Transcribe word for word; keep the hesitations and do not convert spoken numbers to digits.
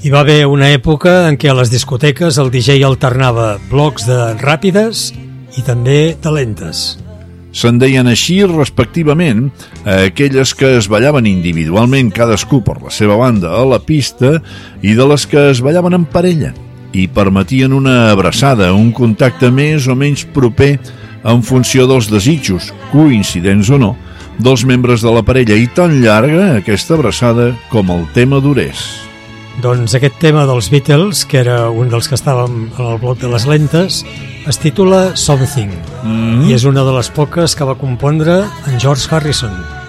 Hi va haver una època en què a les discoteques el D J alternava blocs de ràpides i també de lentes. Se'n deien així respectivament a aquelles que es ballaven individualment cadascú per la seva banda a la pista i de les que es ballaven en parella i permetien una abraçada, un contacte més o menys proper en funció dels desitjos, coincidents o no, dels membres de la parella, i tan llarga aquesta abraçada com el tema durés. Doncs aquest tema dels Beatles, que era un dels que estàvem en el bloc de les lentes, es titula Something, mm. i és una de les poques que va compondre en George Harrison.